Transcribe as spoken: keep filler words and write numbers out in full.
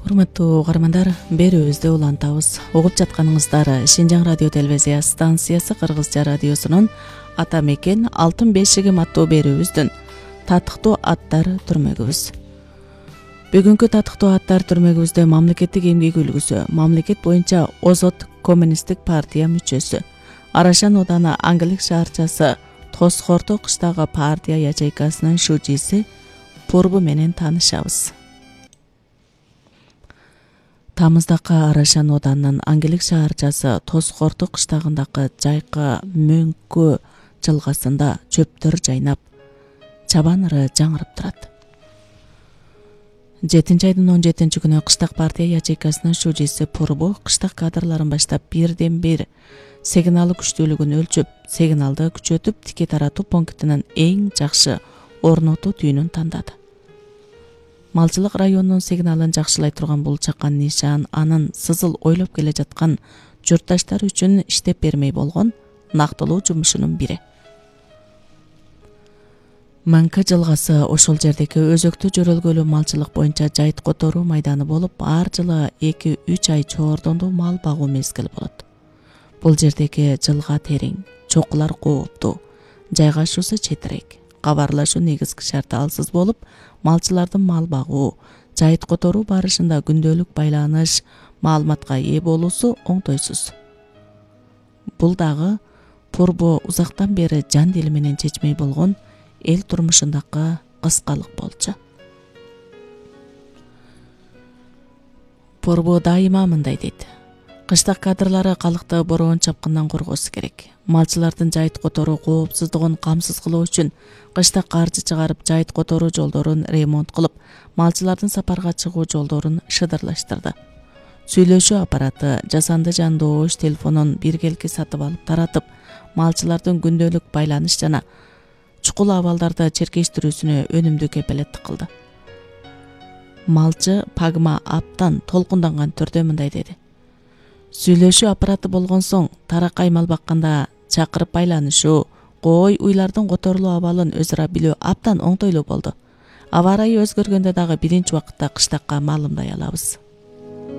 Урматтуу угармандар, берүүбүздү улантабыз. Угуп жатканыңыздар Шинжаң радио телевизия станциясы Кыргызча радиосунун Ата мекен алтын бешигим аттуу берүүбүздүн татыктуу аттар түрмөгүбүз. Бүгүнкү татыктуу аттар түрмөгүбүздө мамлекеттик эмгек үлгүсү, мамлекет боюнча Озот коммунисттик партия мүчөсү, Арашан ооданы Аңгилик шаарчасы Тосхорто кыштагы партия ячейкасынын шужиси Пурбу менен таанышабыз. Тамыздакы Арашан оодарынын Аңгилик шаарчасы Тосхорто кыштагындагы жайкы мөңкө жылгасында чөптөр жайнап, чабан ыры жаңырып турат. жетинчи айдын он жетинчи күнү кыштак партия ячейкасынын шужиси Пурбу кыштак кадрларын баштап бирден бир сигналы күчтүүлүгүн өлчөп, сигналды күчөтүп, тике таратуу пунктунун эң жакшы орнотуу түйүнүн тандады. Малчылык районунун сигналын жакшылай турган бул чакан нишан анын сызыл ойлоп келе жаткан журтташтар үчүн иштеп бермей болгон нактылуу жумушунун бири. Мөңкө жылгасы ошол жердеги өзөктүү жөрөлгөлүү малчылык боюнча жайыт которуу майданы болуп, ар жылы эки үч ай чоордондуу мал багуу мезгили болот. Бул жердеги жылга терең, чокулар кооптуу, жайгашуусу четирээк, кабарлашуу негизги шарты алсыз болуп, малчылардын мал багуу, жайыт которуу барышында күндөлүк байланыш, маалыматка ээ болуусу оңтойсуз. Бул дагы Пурбу узактан бери жан дили менен чечмей болгон эл турмушундагы кыскалык болчу. Пурбу дайыма мындай дейт: кыштак кадрлары калыкты бороон чапкындан коргоосу керек. Малчылардын жайыт которуу коопсуздугун камсыз кылуу үчүн кыштак каржы чыгарып, жайыт которуу жолдорун ремонт кылып, малчылардын сапарга чыгуу жолдорун шыдырлаштырды. Сүйлөшүү аппараты, жасанды жандоош телефонун биргелки сатып алып таратып, малчылардын күндөлүк байланыш жана чукул абалдарды черкештирүүсүнө өнүмдүү кепилеттик кылды. Малчы Пагма аптан толкунданган түрдө мындай деди: Сүйлөшүү аппараты болгон соң таракай мал бакканда чакырып байланышуу, кой уйлардын которулуу абалын өз ара билүү аптан оңтойлуу болду. Аба ырайы өзгөргөндө дагы биринчи убакытта кыштакка маалымдай алабыз.